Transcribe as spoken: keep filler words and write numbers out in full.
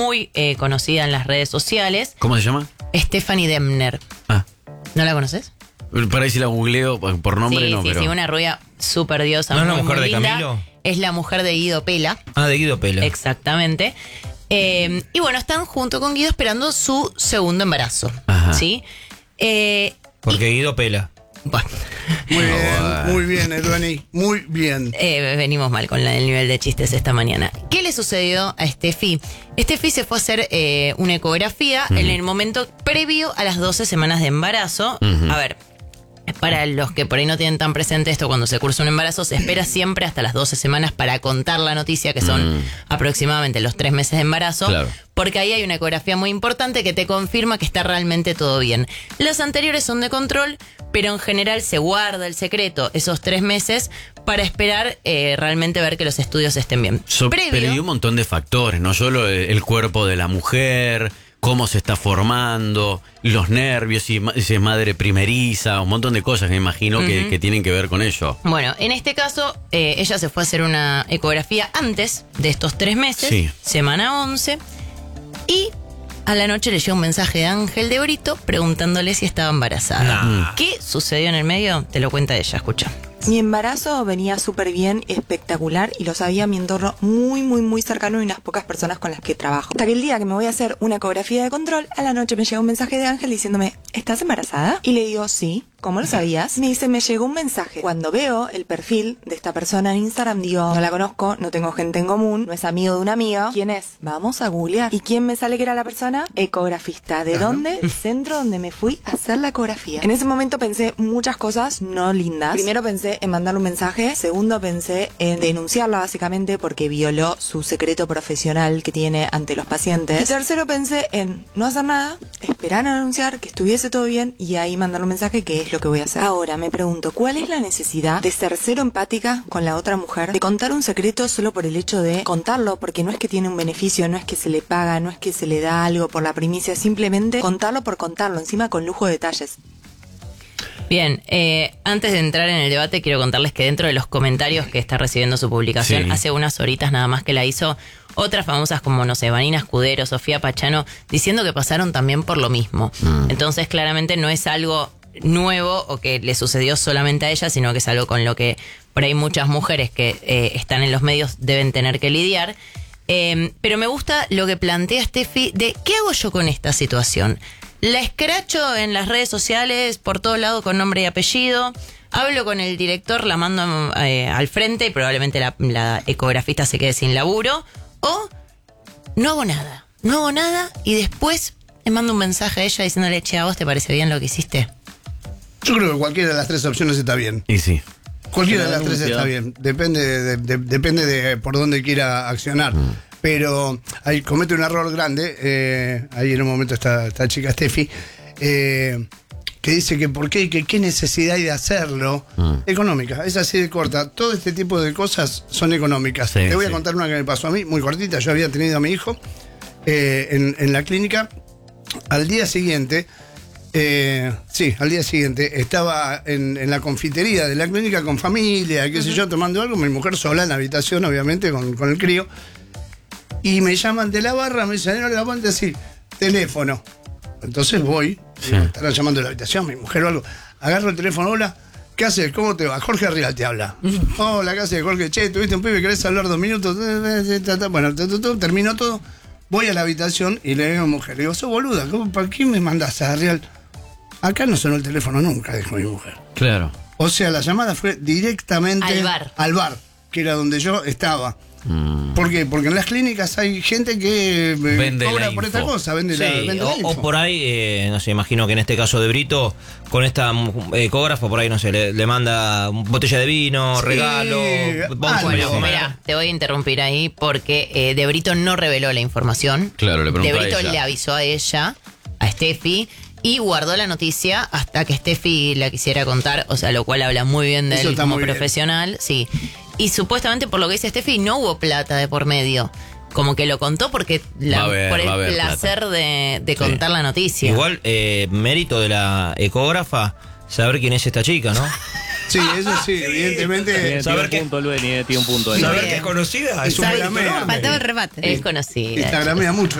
muy eh, conocida en las redes sociales. ¿Cómo se llama? Stephanie Demner. Ah. ¿No la conoces? Para ahí si la googleo, por nombre sí, no, sí, pero... Sí, una rubia súper diosa. ¿No es la muy, mujer muy de linda. Camilo? Es la mujer de Guido Pela. Ah, de Guido Pela. Exactamente. Eh, y bueno, están junto con Guido esperando su segundo embarazo. Ajá. ¿Sí? Eh, Porque Guido Pela. bueno, Muy bien, bueno. muy bien, Eduani, muy bien. eh, venimos mal con la- el nivel de chistes esta mañana. ¿Qué le sucedió a Steffi? Steffi se fue a hacer eh, una ecografía en el momento previo a las doce semanas de embarazo. A ver, para los que por ahí no tienen tan presente esto, cuando se cursa un embarazo, se espera siempre hasta las doce semanas para contar la noticia, que son Mm. aproximadamente los tres meses de embarazo. Claro. Porque ahí hay una ecografía muy importante que te confirma que está realmente todo bien. Las anteriores son de control, pero en general se guarda el secreto esos tres meses para esperar eh, realmente ver que los estudios estén bien. So- Previo- pero hay un montón de factores, no solo el, el cuerpo de la mujer, cómo se está formando, los nervios, si, ma- si es madre primeriza, un montón de cosas que me imagino que, que tienen que ver con ello. Bueno, en este caso, eh, ella se fue a hacer una ecografía antes de estos tres meses, Sí. semana once, y a la noche le llegó un mensaje de Ángel de Brito preguntándole si estaba embarazada. Nah. ¿Qué sucedió en el medio? Te lo cuenta ella, escucha. Mi embarazo venía súper bien, espectacular, y lo sabía mi entorno muy, muy, muy cercano y unas pocas personas con las que trabajo. Hasta que el día que me voy a hacer una ecografía de control, a la noche me llega un mensaje de Ángel diciéndome, ¿estás embarazada? Y le digo, sí. ¿Cómo lo sabías? Me dice, me llegó un mensaje. Cuando veo el perfil de esta persona en Instagram, digo, no la conozco, no tengo gente en común, no es amigo de una amiga. ¿Quién es? Vamos a googlear. ¿Y quién me sale que era la persona? Ecografista. ¿De dónde? El centro donde me fui a hacer la ecografía. En ese momento pensé muchas cosas no lindas. Primero pensé en mandarle un mensaje. Segundo pensé en denunciarla básicamente porque violó su secreto profesional que tiene ante los pacientes. Y tercero pensé en no hacer nada, esperar a anunciar que estuviese todo bien y ahí mandarle un mensaje que es lo que voy a hacer. Ahora me pregunto, ¿cuál es la necesidad de ser cero empática con la otra mujer? De contar un secreto solo por el hecho de contarlo, porque no es que tiene un beneficio, no es que se le paga, no es que se le da algo por la primicia, simplemente contarlo por contarlo, encima con lujo de detalles. Bien, eh, antes de entrar en el debate, quiero contarles que dentro de los comentarios que está recibiendo su publicación, Sí. hace unas horitas nada más que la hizo, otras famosas como, no sé, Vanina Escudero, Sofía Pachano, diciendo que pasaron también por lo mismo. Mm. Entonces, claramente no es algo nuevo o que le sucedió solamente a ella, sino que es algo con lo que por ahí muchas mujeres que eh, están en los medios deben tener que lidiar. Eh, pero me gusta lo que plantea Steffi de ¿qué hago yo con esta situación? La escracho en las redes sociales por todo lado con nombre y apellido, hablo con el director, la mando eh, al frente y probablemente la, la ecografista se quede sin laburo, o no hago nada, no hago nada y después le mando un mensaje a ella diciéndole, che, ¿a vos te parece bien lo que hiciste? Yo creo que cualquiera de las tres opciones está bien. Y sí. Cualquiera de La las tres denuncia. está bien. Depende de, de- depende de por dónde quiera accionar. Pero ahí comete un error grande. eh, ahí en un momento está esta chica Steffi. eh, que dice que por qué, que qué necesidad hay de hacerlo. Mm. Económica, es así de corta. Todo este tipo de cosas son económicas. Sí, Te voy a sí. contar una que me pasó a mí, muy cortita. Yo había tenido a mi hijo eh, en, en la clínica. Al día siguiente, eh, sí, al día siguiente, estaba en, en la confitería de la clínica con familia, qué sé yo, tomando algo, mi mujer sola en la habitación, obviamente, con, con el crío. Y me llaman de la barra, me dicen, no la ponte así, teléfono. Entonces voy, Sí. estarán llamando de la habitación, mi mujer o algo. Agarro el teléfono, hola, ¿qué haces? ¿Cómo te va? Jorge Arrial te habla. Hola, ¿qué haces, Jorge? Che, tuviste un pibe, ¿querés hablar dos minutos? Bueno, tu, tu, tu, termino todo. Voy a la habitación y le digo a mi mujer, le digo, sos boluda, ¿cómo, ¿para qué me mandás a Arrial? Acá no sonó el teléfono nunca, dijo mi mujer. Claro. O sea, la llamada fue directamente Al bar. al bar, que era donde yo estaba. Mm. ¿Por qué? Porque en las clínicas hay gente que eh, Vende cobra la por info. esta cosa, vende la, Sí, vende la o, info. o por ahí, eh, no sé, imagino que en este caso de Brito, con esta mm, ecógrafa, por ahí, no sé, le, le manda botella de vino, Sí, regalo, vamos algo. a ir a Bueno, comer. espera, te voy a interrumpir ahí porque eh, De Brito no reveló la información. Claro, le preguntó De a Brito ella. le avisó a ella, a Steffi, y guardó la noticia hasta que Steffi la quisiera contar, o sea, lo cual habla muy bien de Eso él está como muy bien. profesional, sí. Y supuestamente, por lo que dice Steffi, no hubo plata de por medio. Como que lo contó porque la- Va a haber, por el va a haber placer plata. de, de contar la noticia. Igual, eh, mérito de la ecógrafa, saber quién es esta chica, ¿no? Sí, eso sí, evidentemente. Tiene, Saber tiene que- un punto el Beni, eh, tiene un punto ahí. Saber bien. que es conocida es un Instagramea. mérito enorme. Faltaba el rebate. Es conocida. Instagramea mucho.